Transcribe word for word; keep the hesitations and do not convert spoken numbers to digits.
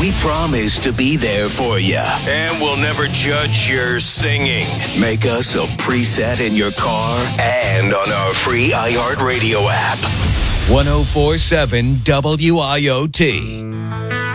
We promise to be there for you. And we'll never judge your singing. Make us a preset in your car and on our free iHeartRadio app. one oh four point seven W I O T.